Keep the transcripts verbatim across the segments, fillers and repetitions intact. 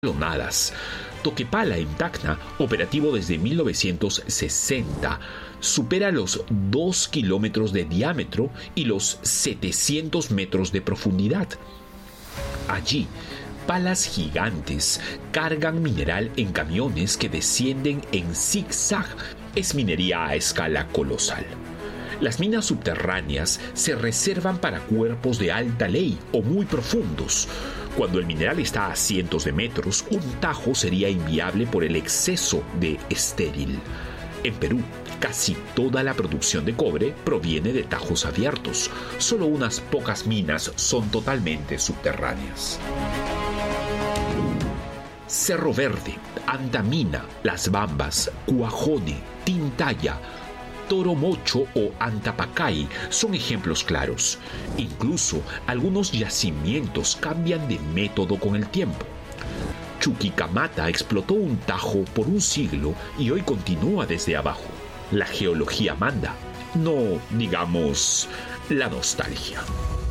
escalonadas. Toquepala en Tacna, operativo desde mil novecientos sesenta, supera los dos kilómetros de diámetro y los setecientos metros de profundidad. Allí, palas gigantes cargan mineral en camiones que descienden en zigzag. Es minería a escala colosal. Las minas subterráneas se reservan para cuerpos de alta ley o muy profundos. Cuando el mineral está a cientos de metros, un tajo sería inviable por el exceso de estéril. En Perú, casi toda la producción de cobre proviene de tajos abiertos. Solo unas pocas minas son totalmente subterráneas. Cerro Verde, Antamina, Las Bambas, Cuajone, Tintaya, Toromocho o Antapacay son ejemplos claros. Incluso algunos yacimientos cambian de método con el tiempo. Chuquicamata explotó un tajo por un siglo y hoy continúa desde abajo. La geología manda, no digamos la nostalgia.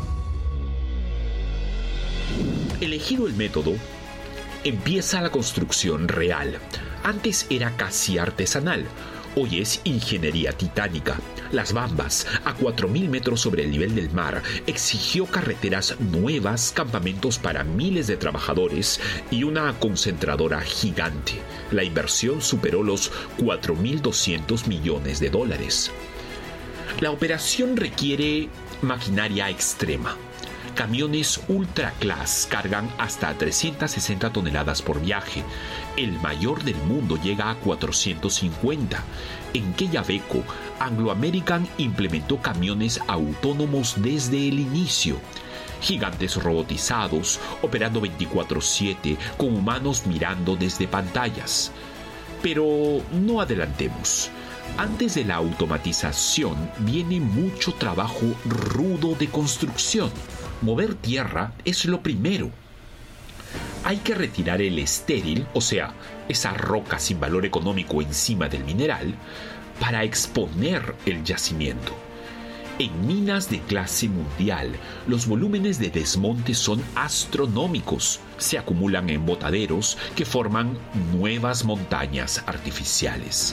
Elegido el método, empieza la construcción real. Antes era casi artesanal. Hoy es ingeniería titánica. Las Bambas, a cuatro mil metros sobre el nivel del mar, exigió carreteras nuevas, campamentos para miles de trabajadores y una concentradora gigante. La inversión superó los cuatro mil doscientos millones de dólares. La operación requiere maquinaria extrema. Camiones Ultra Class cargan hasta trescientas sesenta toneladas por viaje. El mayor del mundo llega a cuatrocientos cincuenta. En Quellaveco, Anglo American implementó camiones autónomos desde el inicio. Gigantes robotizados, operando veinticuatro siete, con humanos mirando desde pantallas. Pero no adelantemos. Antes de la automatización viene mucho trabajo rudo de construcción. Mover tierra es lo primero. Hay que retirar el estéril, o sea, esa roca sin valor económico encima del mineral, para exponer el yacimiento. En minas de clase mundial, los volúmenes de desmonte son astronómicos. Se acumulan en botaderos que forman nuevas montañas artificiales.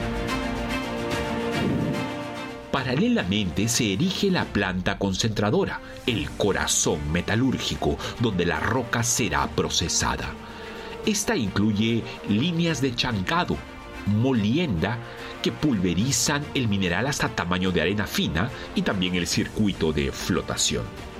Paralelamente se erige la planta concentradora, el corazón metalúrgico, donde la roca será procesada. Esta incluye líneas de chancado, molienda, que pulverizan el mineral hasta tamaño de arena fina, y también el circuito de flotación.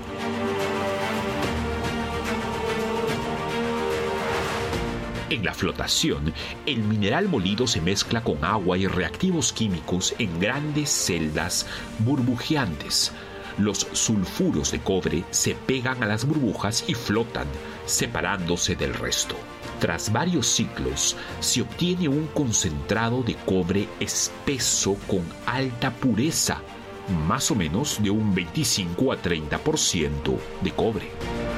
En la flotación, el mineral molido se mezcla con agua y reactivos químicos en grandes celdas burbujeantes. Los sulfuros de cobre se pegan a las burbujas y flotan, separándose del resto. Tras varios ciclos, se obtiene un concentrado de cobre espeso con alta pureza, más o menos de un veinticinco a treinta por ciento de cobre.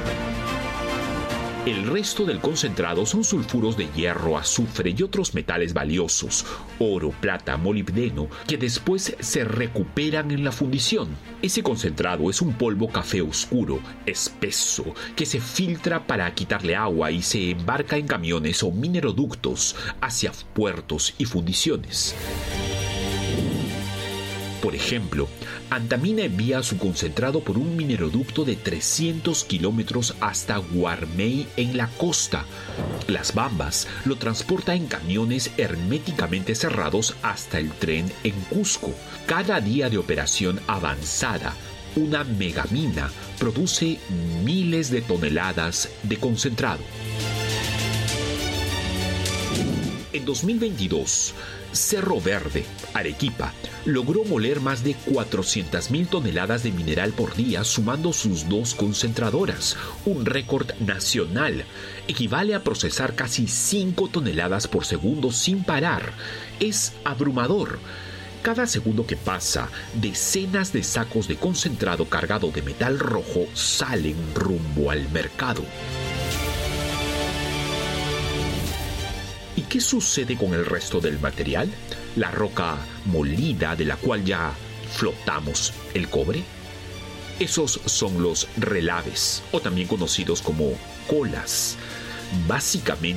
El resto del concentrado son sulfuros de hierro, azufre y otros metales valiosos, oro, plata, molibdeno, que después se recuperan en la fundición. Ese concentrado es un polvo café oscuro, espeso, que se filtra para quitarle agua y se embarca en camiones o mineroductos hacia puertos y fundiciones. Por ejemplo, Antamina envía su concentrado por un mineroducto de trescientos kilómetros hasta Guarmey en la costa. Las Bambas lo transporta en camiones herméticamente cerrados hasta el tren en Cusco. Cada día de operación avanzada, una megamina produce miles de toneladas de concentrado. En dos mil veintidós, Cerro Verde, Arequipa, logró moler más de cuatrocientas mil toneladas de mineral por día sumando sus dos concentradoras, un récord nacional. Equivale a procesar casi cinco toneladas por segundo sin parar. Es abrumador. Cada segundo que pasa, decenas de sacos de concentrado cargado de metal rojo salen rumbo al mercado. ¿Y qué sucede con el resto del material? La roca molida de la cual ya flotamos el cobre. Esos son los relaves, o también conocidos como colas. básicamente